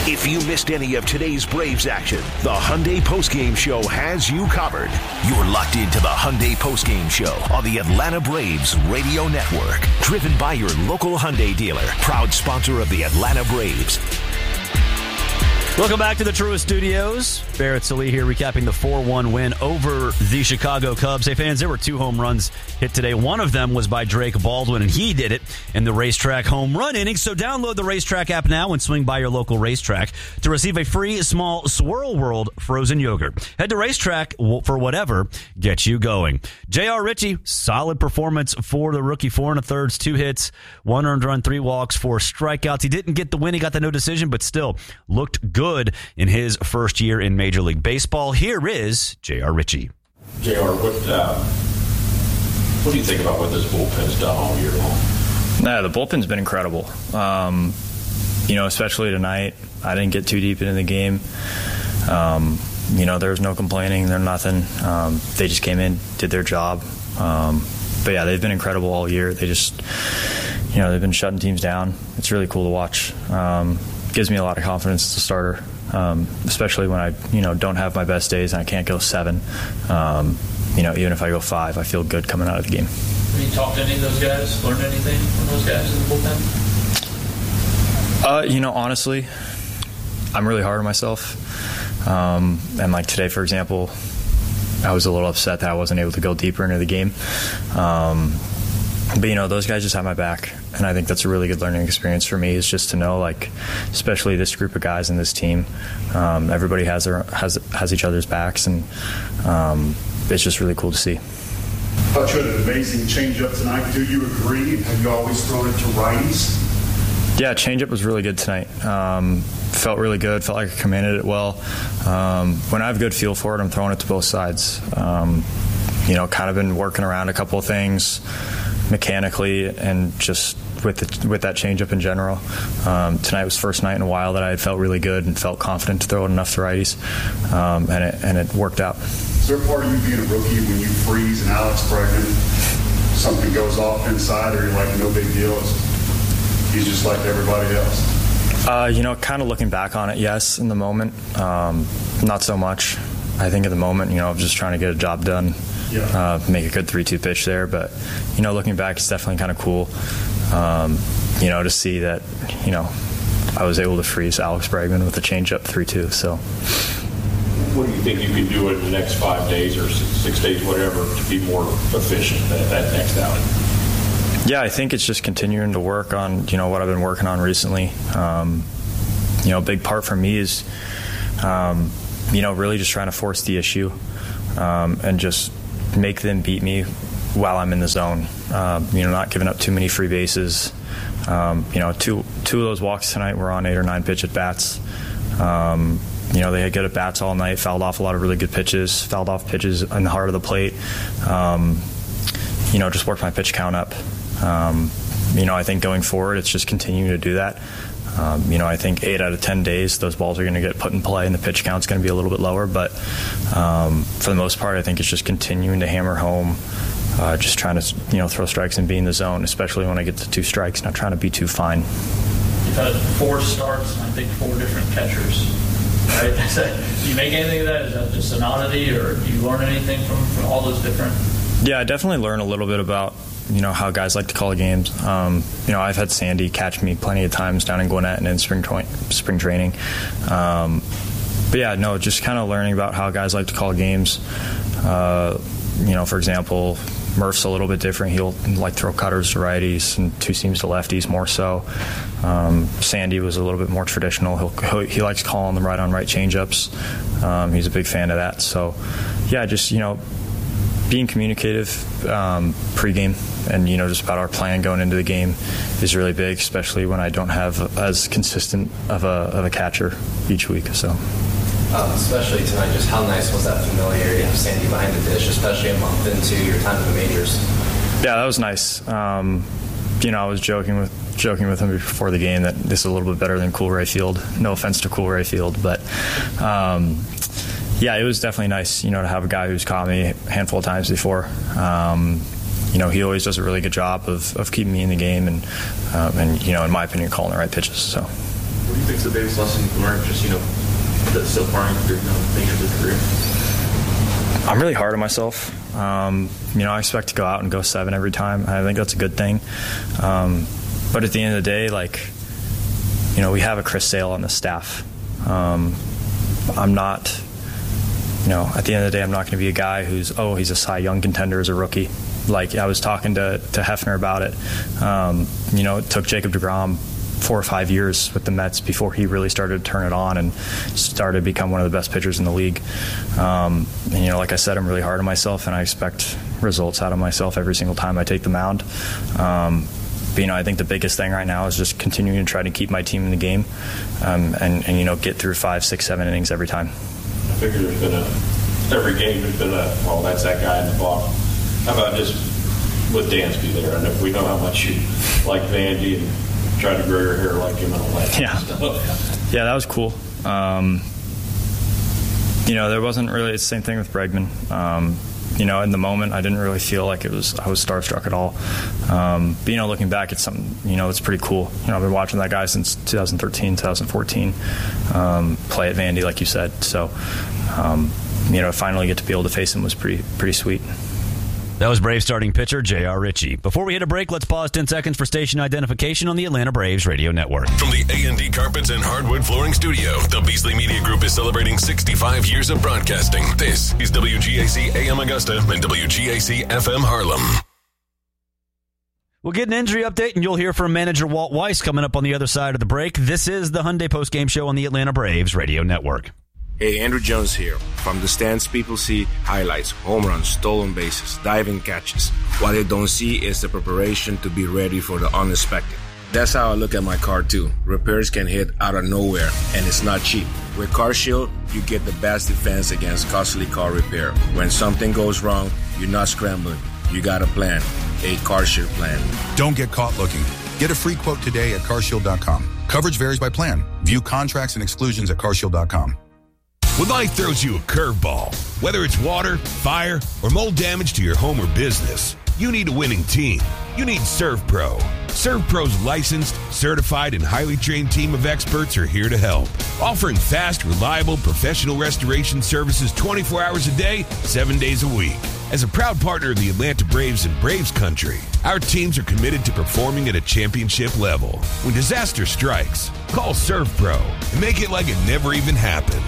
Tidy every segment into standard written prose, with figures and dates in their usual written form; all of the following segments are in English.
If you missed any of today's Braves action, the Hyundai Postgame Show has you covered. You're locked into the Hyundai Postgame Show on the Atlanta Braves Radio Network. Driven by your local Hyundai dealer, proud sponsor of the Atlanta Braves. Welcome back to the Truist Studios. Barrett Sallee here recapping the 4-1 win over the Chicago Cubs. Hey, fans, there were 2 home runs hit today. One of them was by Drake Baldwin, and he did it in the Racetrack home run inning. So download the Racetrack app now and swing by your local racetrack to receive a free small Swirl World frozen yogurt. Head to Racetrack for whatever gets you going. J.R. Ritchie, solid performance for the rookie. 4 1/3, 2 hits, 1 earned run, 3 walks, 4 strikeouts. He didn't get the win. He got the no decision, but still looked good in his first year in Major League Baseball. Here is J.R. Ritchie. J.R., what do you think about what this bullpen's done all year long? The bullpen's been incredible. Especially tonight. I didn't get too deep into the game. There was no complaining. There's nothing. They just came in, did their job. But yeah, they've been incredible all year. They just, they've been shutting teams down. It's really cool to watch. Gives me a lot of confidence as a starter, especially when I, don't have my best days and I can't go 7. Even if I go 5, I feel good coming out of the game. Have you talked to any of those guys? Learned anything from those guys in the bullpen? Honestly, I'm really hard on myself. And like today, for example, I was a little upset that I wasn't able to go deeper into the game. But those guys just have my back, and I think that's a really good learning experience for me, is just to know, especially this group of guys in this team, everybody has each other's backs, and it's just really cool to see. I thought you had an amazing changeup tonight. Do you agree? Have you always thrown it to righties? Yeah, changeup was really good tonight. Felt really good. Felt like I commanded it well. When I have good feel for it, I'm throwing it to both sides. Kind of been working around a couple of things mechanically and just with that changeup in general. Tonight was the first night in a while that I had felt really good and felt confident to throw it enough to righties, and it worked out. Is there a part of you being a rookie when you freeze and Alex Bregman, something goes off inside, or you're like, no big deal, he's just like everybody else? Kind of looking back on it, yes. In the moment, not so much. I think at the moment, I'm just trying to get a job done. Yeah. Make a good 3-2 pitch there, but looking back, it's definitely kind of cool to see that I was able to freeze Alex Bregman with a changeup 3-2. So what do you think you can do in the next 5 days or 6 days, whatever, to be more efficient at that next outing? Yeah, I think it's just continuing to work on what I've been working on recently. A big part for me is really just trying to force the issue and just make them beat me while I'm in the zone. Not giving up too many free bases. Two of those walks tonight were on 8 or 9 pitch at bats. They had good at bats all night, fouled off a lot of really good pitches, fouled off pitches in the heart of the plate. Just worked my pitch count up. I think going forward, it's just continuing to do that. I think 8 out of 10 days, those balls are going to get put in play and the pitch count's going to be a little bit lower. But for the most part, I think it's just continuing to hammer home, just trying to throw strikes and be in the zone, especially when I get to 2 strikes, not trying to be too fine. You've had 4 starts, I think 4 different catchers. Right? Do you make anything of that? Is that just an oddity, or do you learn anything from all those different? Yeah, I definitely learn a little bit about how guys like to call games. I've had Sandy catch me plenty of times down in Gwinnett and in spring training. Just kind of learning about how guys like to call games. For example, Murph's a little bit different. He'll throw cutters to righties and 2 seams to lefties more so. Sandy was a little bit more traditional. He likes calling them right on right changeups. He's a big fan of that. So, just being communicative pregame and just about our plan going into the game is really big, especially when I don't have as consistent of a catcher each week. So. Especially tonight, just how nice was that familiarity of Sandy behind the dish, especially a month into your time in the majors? Yeah, that was nice. I was joking with him before the game that this is a little bit better than Coolray Field. No offense to Coolray Field, but it was definitely nice, to have a guy who's caught me a handful of times before. He always does a really good job of keeping me in the game and in my opinion, calling the right pitches. So. What do you think is the biggest lesson you've learned just, that's so far in your career? I'm really hard on myself. I expect to go out and go 7 every time. I think that's a good thing. But at the end of the day, we have a Chris Sale on the staff. I'm not, at the end of the day, I'm not going to be a guy who's, he's a Cy Young contender as a rookie. I was talking to Hefner about it. It took Jacob deGrom 4 or 5 years with the Mets before he really started to turn it on and started to become one of the best pitchers in the league. Like I said, I'm really hard on myself, and I expect results out of myself every single time I take the mound. But, I think the biggest thing right now is just continuing to try to keep my team in the game and get through 5, 6, 7 innings every time. I figure there's been every game there's been that's that guy in the bottom. How about just with Dansby there? I know we know how much you like Vandy and try to grow your hair like him and all that. Yeah, that was cool. There wasn't really the same thing with Bregman. In the moment, I didn't really feel like I was starstruck at all. But, looking back, it's something, it's pretty cool. I've been watching that guy since 2013, 2014, play at Vandy, like you said. So, finally get to be able to face him was pretty sweet. That was Braves starting pitcher J.R. Ritchie. Before we hit a break, let's pause 10 seconds for station identification on the Atlanta Braves radio network. From the A&D Carpets and Hardwood Flooring Studio, the Beasley Media Group is celebrating 65 years of broadcasting. This is WGAC AM Augusta and WGAC FM Harlem. We'll get an injury update, and you'll hear from manager Walt Weiss coming up on the other side of the break. This is the Hyundai Postgame Show on the Atlanta Braves radio network. Hey, Andrew Jones here. From the stands, people see highlights, home runs, stolen bases, diving catches. What they don't see is the preparation to be ready for the unexpected. That's how I look at my car, too. Repairs can hit out of nowhere, and it's not cheap. With CarShield, you get the best defense against costly car repair. When something goes wrong, you're not scrambling. You got a plan, a CarShield plan. Don't get caught looking. Get a free quote today at carshield.com. Coverage varies by plan. View contracts and exclusions at carshield.com. When life throws you a curveball, whether it's water, fire, or mold damage to your home or business, you need a winning team. You need ServPro. ServPro's licensed, certified, and highly trained team of experts are here to help, offering fast, reliable, professional restoration services 24 hours a day, 7 days a week. As a proud partner of the Atlanta Braves and Braves Country, our teams are committed to performing at a championship level. When disaster strikes, call ServPro and make it like it never even happened.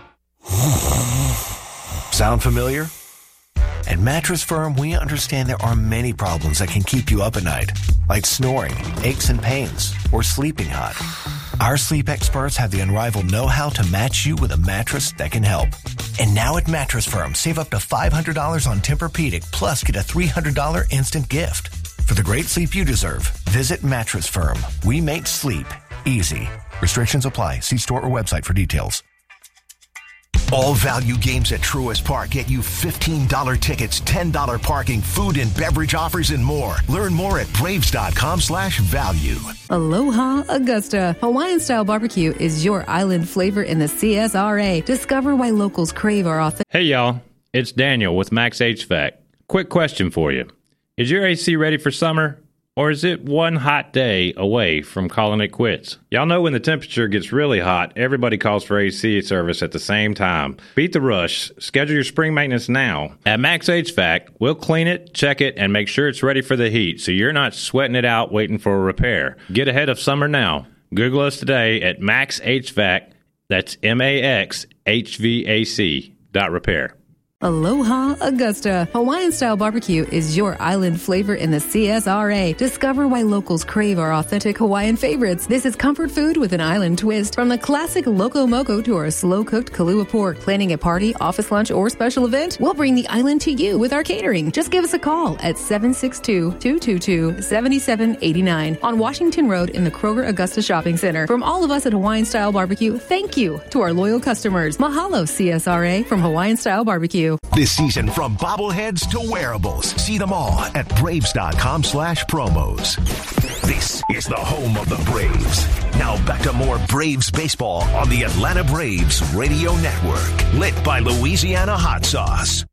Sound familiar? At Mattress Firm, we understand there are many problems that can keep you up at night, like snoring, aches and pains, or sleeping hot. Our sleep experts have the unrivaled know-how to match you with a mattress that can help. And now at Mattress Firm, save up to $500 on Tempur-Pedic, plus get a $300 instant gift. For the great sleep you deserve, visit Mattress Firm. We make sleep easy. Restrictions apply. See store or website for details. All value games at Truist Park get you $15 tickets, $10 parking, food and beverage offers, and more. Learn more at Braves.com/value. Aloha Augusta. Hawaiian-style barbecue is your island flavor in the CSRA. Discover why locals crave our authentic... Hey, y'all. It's Daniel with Max HVAC. Quick question for you. Is your AC ready for summer? Or is it one hot day away from calling it quits? Y'all know when the temperature gets really hot, everybody calls for AC service at the same time. Beat the rush. Schedule your spring maintenance now. At Max HVAC, we'll clean it, check it, and make sure it's ready for the heat so you're not sweating it out waiting for a repair. Get ahead of summer now. Google us today at Max HVAC. That's MAXHVAC.repair. Aloha Augusta. Hawaiian-style barbecue is your island flavor in the CSRA. Discover why locals crave our authentic Hawaiian favorites. This is comfort food with an island twist. From the classic Loco Moco to our slow-cooked Kahlua pork. Planning a party, office lunch, or special event? We'll bring the island to you with our catering. Just give us a call at 762-222-7789 on Washington Road in the Kroger Augusta Shopping Center. From all of us at Hawaiian-style barbecue, thank you to our loyal customers. Mahalo CSRA from Hawaiian-style barbecue. This season, from bobbleheads to wearables, see them all at Braves.com/promos. This is the home of the Braves. Now back to more Braves baseball on the Atlanta Braves radio network. Lit by Louisiana Hot Sauce.